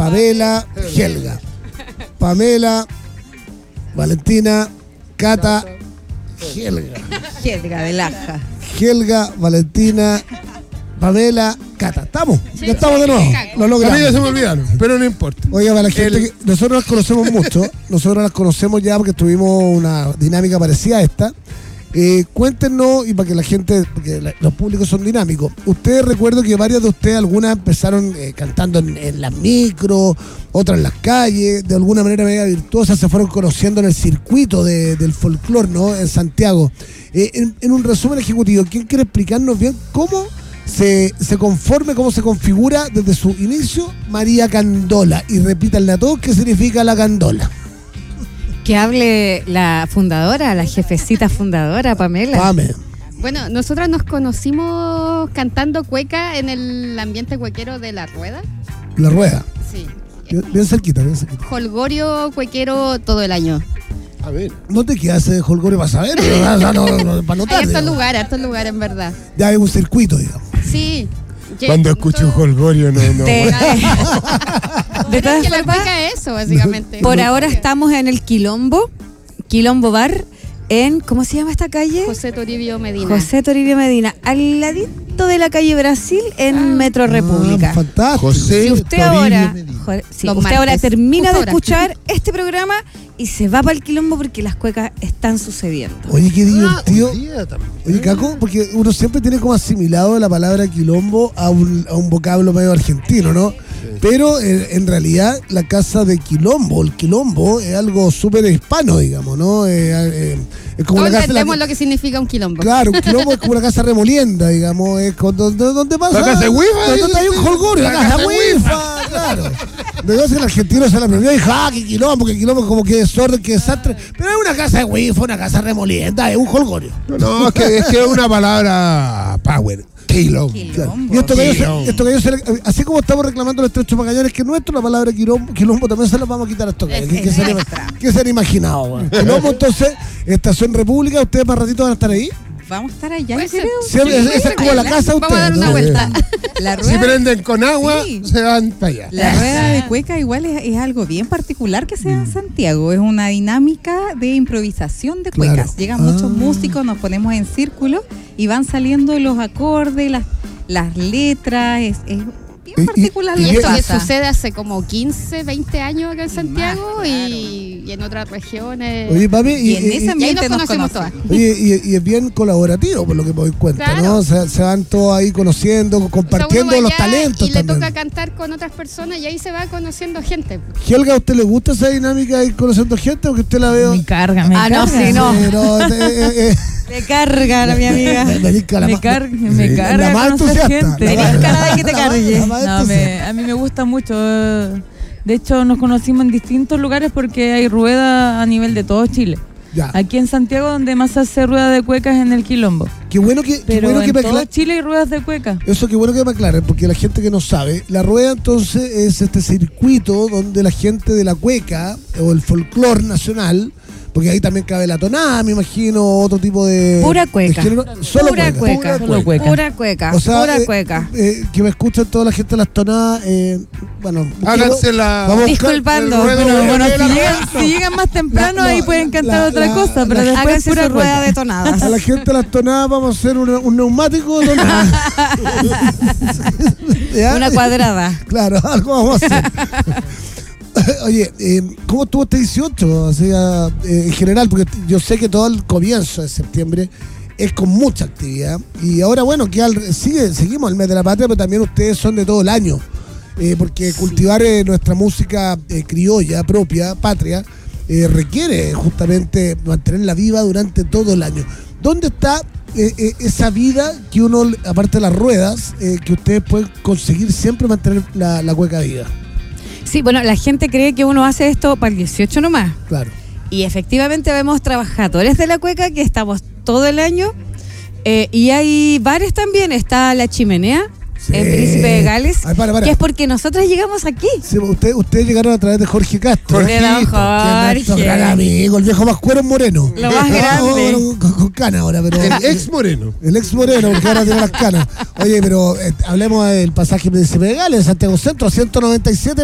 Pamela, Helga. Pamela, Valentina, Cata, Helga. Helga de Laja. Helga, Valentina, Pamela, Cata. ¿Estamos? Sí, Ya estamos de nuevo. Lo A mí logramos. ya se me olvidaron, pero no importa. Oiga, para la gente que nosotros las conocemos mucho, nosotros las conocemos ya porque tuvimos una dinámica parecida a esta. Cuéntenos, y para que la gente, porque los públicos son dinámicos, ustedes recuerdo que varias de ustedes, algunas empezaron cantando en las micros, otras en las calles, de alguna manera media virtuosa, se fueron conociendo en el circuito del folclore, ¿no? En Santiago. En un resumen ejecutivo, ¿quién quiere explicarnos bien cómo se conforme, cómo se configura desde su inicio María Candola? Y repítanle a todos qué significa la candola. Que hable la fundadora, la jefecita fundadora, Pamela. Pame. Bueno, nosotras nos conocimos cantando cueca en el ambiente cuequero de La Rueda. La rueda. Sí. Bien cerquita, bien cerquita. Holgorio cuequero todo el año. A ver. No te quedas de Holgorio para saber, o sea, para notar. Hay hartos digamos. lugares en verdad. Ya hay un circuito, digamos. Sí. Cuando escucho un Holgorio, no. De De todas que la formas, cueca es eso, básicamente. por ahora estamos en el Quilombo Bar, en, ¿cómo se llama esta calle? José Toribio Medina. José Toribio Medina, al ladito de la calle Brasil en Metro República. Fantástico. José Si usted Toribio ahora, Medina. sí, Los usted ahora martes, termina justo de ahora. escuchar este programa y se va para el Quilombo porque las cuecas están sucediendo. Oye, qué divertido. Hoy día también. Oye, Caco, porque uno siempre tiene como asimilado la palabra quilombo a un vocablo medio argentino, ¿no? Pero en realidad la casa de quilombo, el quilombo, es algo súper hispano, digamos, ¿no? Es como Todos la casa de entendemos lo que significa un quilombo. Claro, un quilombo es como una casa remolienda, digamos, es donde pasa. La casa de Wifa, Donde hay un holgorio, la casa de Wifa, claro. De que el argentino se la aprendió y dijo, qué quilombo es como que desorden, que desastre. Pero es una casa de Wifa, una casa remolienda, es un holgorio. No, es que es una palabra power. Quilombo. Claro. Y esto que yo así como estamos reclamando el estrecho Magallanes, que nuestro, la palabra quilombo también se la vamos a quitar a estos gallos. ¿Qué se han imaginado? Bueno? Quilombo, entonces, Estación República, ¿ustedes más ratito van a estar ahí? Vamos a estar allá, Puede yo ser. creo. Sí, esa es como la casa de Vamos a dar ustedes, una ¿no? vuelta. La Si rueda, prenden con agua, Sí. se van para allá. La rueda de cueca igual es algo bien particular que se da en Santiago. Es una dinámica de improvisación de cuecas. Claro. Llegan muchos músicos, nos ponemos en círculo y van saliendo los acordes, las letras. Es bien particular Y lo que esto que pasa. sucede hace como 15, 20 años acá en Santiago Más, claro. y en otras regiones. Oye, papi, Y en ese y ahí ambiente nos nos conocemos conocemos. todas. Oye, y es bien colaborativo, por lo que me doy cuenta, Claro. ¿no? Se van todos ahí conociendo, O sea, compartiendo uno va los allá talentos y le también. toca cantar con otras personas y ahí se va conociendo gente. Helga, ¿a usted le gusta esa dinámica de ir conociendo gente? Porque usted la veo... Me carga. Ah, no, sí, no. Pero, Te carga, mi amiga. me carga la más conocer entusiasta. gente. La Tenés más- cara de que te la más- cargue. la más No, entusiasta. a mí me gusta mucho. De hecho, nos conocimos en distintos lugares porque hay rueda a nivel de todo Chile. Ya. Aquí en Santiago, donde más se hace rueda de cuecas es en el Quilombo. Qué bueno que Pero en me todo Chile hay ruedas de cueca. Eso qué bueno que me aclaren, porque la gente que no sabe, la rueda entonces es este circuito donde la gente de la cueca o el folclore nacional, porque ahí también cabe la tonada, me imagino, otro tipo de... Pura cueca. de género, solo Pura cueca. Solo cueca. Pura cueca. O sea, Pura cueca. que me escuchen toda la gente de las tonadas, bueno... Háganse la. Vamos a buscar Disculpando, el ruedo, Pero bueno, el ruedo, si llegan más temprano, ahí pueden cantar otra cosa, pero después Háganse pura su rueda cueca. de tonadas. A la gente de las tonadas vamos a hacer un neumático de tonada. ¿Ya? Una cuadrada. Claro, algo vamos a hacer. Oye, ¿cómo estuvo este 18? O sea, en general, porque yo sé que todo el comienzo de septiembre es con mucha actividad. Y ahora, bueno, seguimos el mes de la patria, pero también ustedes son de todo el año. Porque cultivar nuestra música criolla, propia, patria, requiere justamente mantenerla viva durante todo el año. ¿Dónde está esa vida que uno, aparte de las ruedas, que ustedes pueden conseguir siempre mantener la cueca viva? Sí, bueno, la gente cree que uno hace esto para el 18 nomás. Claro. Y efectivamente vemos trabajadores de la cueca que estamos todo el año. Y hay bares también. Está La Chimenea, Sí. en Príncipe de Gales, Ay, para. que es porque nosotros llegamos aquí. Sí, ustedes llegaron a través de Jorge Castro. De don Que es nuestro Jorge. gran amigo, el viejo Pascuero Moreno. Lo más grande. Con cana ahora, pero... El ex Moreno. El ex Moreno, porque ahora tiene las canas. Oye, pero hablemos del pasaje Príncipe de Gales, Santiago Centro, 197